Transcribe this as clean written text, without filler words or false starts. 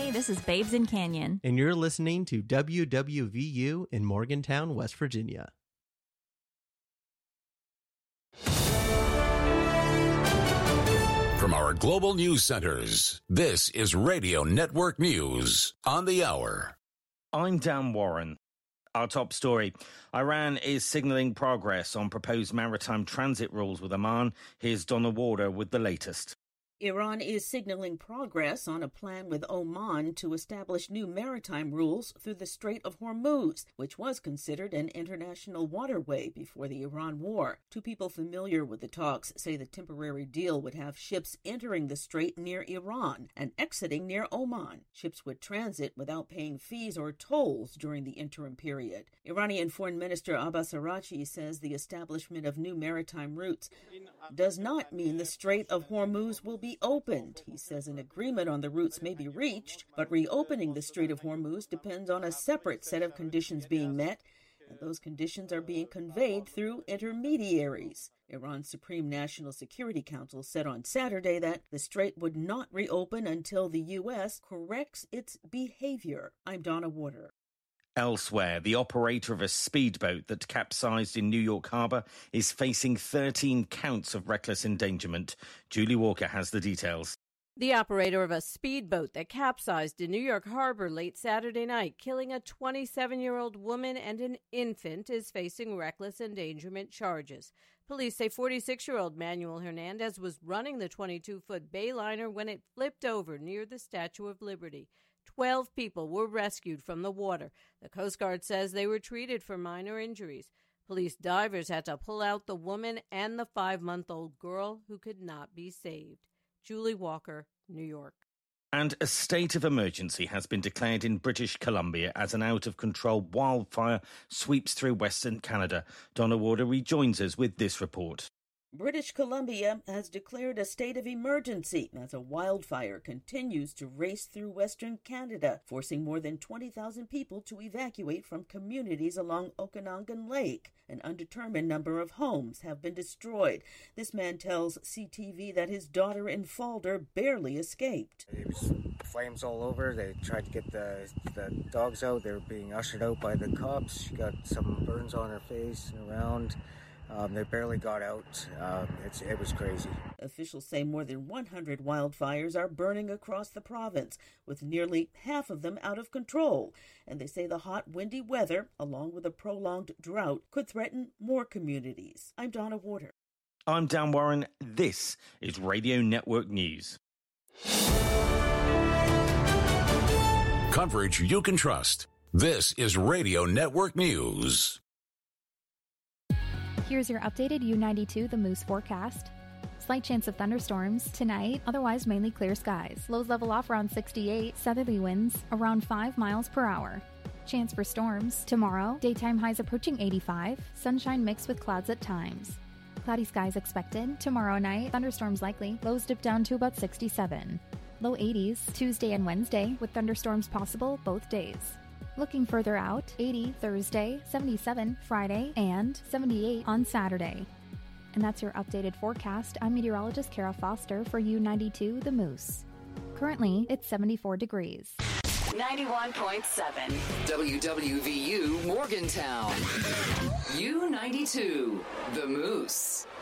Hey, this is Babes in Canyon. And you're listening to WWVU in Morgantown, West Virginia. From our global news centers, this is Radio Network News on the Hour. I'm Dan Warren. Our top story. Iran is signalling progress on proposed maritime transit rules with Oman. Here's Donna Warder with the latest. Iran is signaling progress on a plan with Oman to establish new maritime rules through the Strait of Hormuz, which was considered an international waterway before the Iran war. Two people familiar with the talks say the temporary deal would have ships entering the strait near Iran and exiting near Oman. Ships would transit without paying fees or tolls during the interim period. Iranian Foreign Minister Abbas Araghchi says the establishment of new maritime routes does not mean the Strait of Hormuz will be opened. He says an agreement on the routes may be reached, but reopening the Strait of Hormuz depends on a separate set of conditions being met, and those conditions are being conveyed through intermediaries. Iran's Supreme National Security Council said on Saturday that the strait would not reopen until the U.S. corrects its behavior. I'm Donna Warder. Elsewhere, the operator of a speedboat that capsized in New York Harbor is facing 13 counts of reckless endangerment. Julie Walker has the details. The operator of a speedboat that capsized in New York Harbor late Saturday night, killing a 27-year-old woman and an infant, is facing reckless endangerment charges. Police say 46-year-old Manuel Hernandez was running the 22-foot bayliner when it flipped over near the Statue of Liberty. 12 people were rescued from the water. The Coast Guard says they were treated for minor injuries. Police divers had to pull out the woman and the 5-month-old girl who could not be saved. Julie Walker, New York. And a state of emergency has been declared in British Columbia as an out-of-control wildfire sweeps through Western Canada. Donna Warder rejoins us with this report. British Columbia has declared a state of emergency as a wildfire continues to race through Western Canada, forcing more than 20,000 people to evacuate from communities along Okanagan Lake. An undetermined number of homes have been destroyed. This man tells CTV that his daughter in Falder barely escaped. It was flames all over. They tried to get the dogs out. They were being ushered out by the cops. She got some burns on her face and around. They barely got out. It was crazy. Officials say more than 100 wildfires are burning across the province, with nearly half of them out of control. And they say the hot, windy weather, along with a prolonged drought, could threaten more communities. I'm Donna Warder. I'm Dan Warren. This is Radio Network News. Coverage you can trust. This is Radio Network News. Here's your updated U92 The Moose forecast. Slight chance of thunderstorms tonight, otherwise mainly clear skies. Lows level off around 68, southerly winds around 5 miles per hour. Chance for storms tomorrow, daytime highs approaching 85, sunshine mixed with clouds at times. Cloudy skies expected. Tomorrow night, thunderstorms likely, lows dip down to about 67. Low 80s Tuesday and Wednesday, with thunderstorms possible both days. Looking further out, 80 Thursday, 77 Friday, and 78 on Saturday. And that's your updated forecast. I'm meteorologist Kara Foster for U92 The Moose. Currently, it's 74 degrees. 91.7 WWVU Morgantown. U92 The Moose.